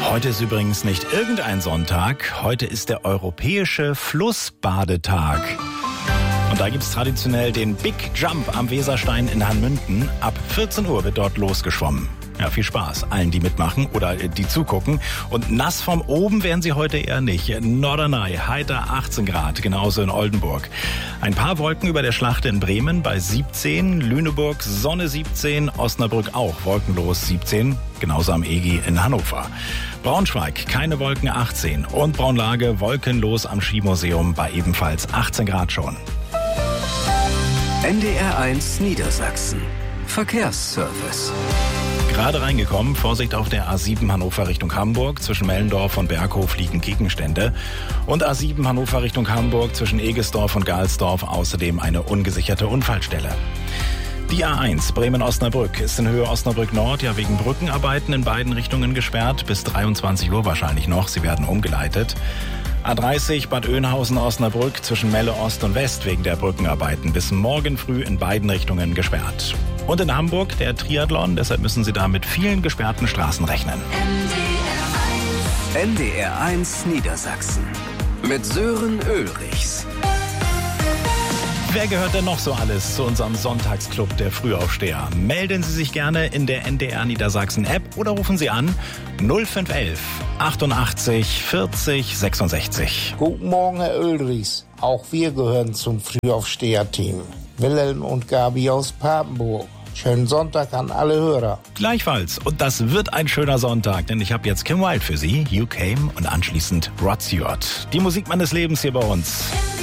Heute ist übrigens nicht irgendein Sonntag, heute ist der europäische Flussbadetag. Und da gibt's traditionell den Big Jump am Weserstein in Hanmünden. Ab 14 Uhr wird dort losgeschwommen. Ja, viel Spaß allen, die mitmachen oder die zugucken. Und nass vom Oben werden sie heute eher nicht. Norderney, heiter 18 Grad, genauso in Oldenburg. Ein paar Wolken über der Schlacht in Bremen bei 17, Lüneburg Sonne 17, Osnabrück auch wolkenlos 17, genauso am EGI in Hannover. Braunschweig, keine Wolken 18 und Braunlage wolkenlos am Skimuseum bei ebenfalls 18 Grad schon. NDR1 Niedersachsen. Verkehrsservice. Gerade reingekommen, Vorsicht auf der A7 Hannover Richtung Hamburg. Zwischen Mellendorf und Berghof liegen Gegenstände. Und A7 Hannover Richtung Hamburg zwischen Egesdorf und Galsdorf außerdem eine ungesicherte Unfallstelle. Die A1 Bremen-Osnabrück ist in Höhe Osnabrück Nord ja wegen Brückenarbeiten in beiden Richtungen gesperrt. Bis 23 Uhr wahrscheinlich noch. Sie werden umgeleitet. A30 Bad Oeynhausen-Osnabrück zwischen Melle Ost und West wegen der Brückenarbeiten bis morgen früh in beiden Richtungen gesperrt. Und in Hamburg der Triathlon, deshalb müssen Sie da mit vielen gesperrten Straßen rechnen. NDR1 Niedersachsen mit Sören Ulrichs. Wer gehört denn noch so alles zu unserem Sonntagsclub der Frühaufsteher? Melden Sie sich gerne in der NDR Niedersachsen App oder rufen Sie an 0511 88 40 66. Guten Morgen, Herr Ulrichs. Auch wir gehören zum Frühaufsteher-Team. Wilhelm und Gabi aus Papenburg. Schönen Sonntag an alle Hörer. Gleichfalls. Und das wird ein schöner Sonntag, denn ich habe jetzt Kim Wilde für Sie, You Came und anschließend Rod Stewart. Die Musik meines Lebens hier bei uns.